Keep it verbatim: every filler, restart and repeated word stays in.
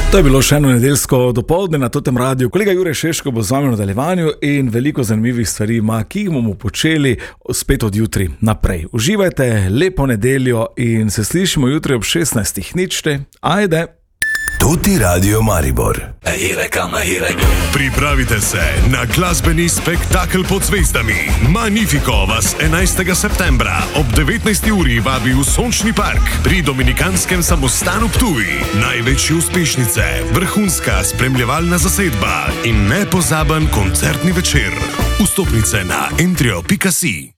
To je bilo še eno nedeljsko dopoldne na Totem Radiu. Kolega Jure Šeško bo z vami v nadaljevanju in veliko zanimivih stvari ima, ki jih bomo počeli spet od jutri naprej. Uživajte, lepo nedeljo in se slišimo jutri ob šestnajstih ničte. Ajde! Toti Radio Maribor. Pripravite se na glasbeni spektakel pod zvezdami. Magnifico vas enajstega septembra ob devetnajsti uri vabi v Sončni park pri Dominikanskem samostanu Ptuj. Največje uspešnice, vrhunska spremljevalna zasedba in nepozaben koncertni večer. Vstopnice na entrio pika si.